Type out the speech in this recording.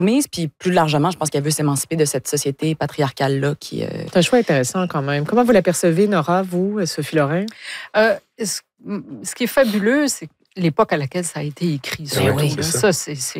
soumise, puis plus largement, je pense qu'elle veut s'émanciper de cette société patriarcale-là qui... C'est un choix intéressant quand même. Comment vous l'apercevez, Nora, vous, Sophie Lorrain? Ce qui est fabuleux, c'est l'époque à laquelle ça a été écrit. Oui, Ça, c'est